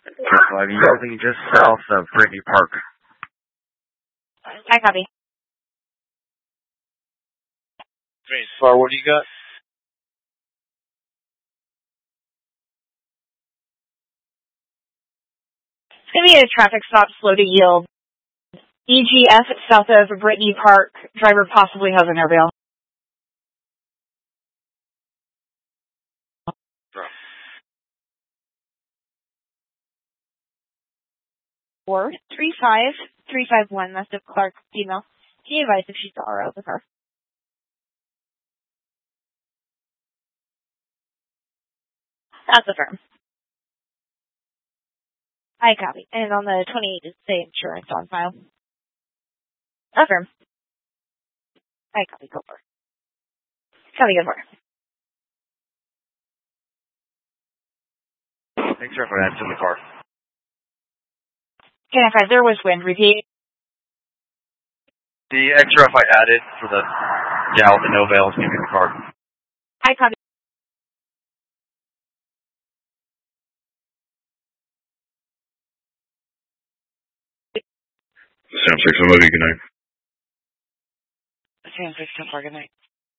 Yielding just south of Brittany Park. I copy. Far, what do you got? It's going to be a traffic stop, slow to yield. EGF south of Brittany Park. Driver possibly has an airbail. Or 35351, that's of Clark, female. Can you advise if she's all right with her? That's affirm. I copy. And on the 28th, it's the insurance on file. Affirm. I copy. Go for it. Copy. Go for it. Thanks for that. It's in the car. Can I find there was wind? Repeat. The extra I added for the gal with the no veil is going to be in the car. I copy. Sam 6, I love you. Good night. Sam 6, good night.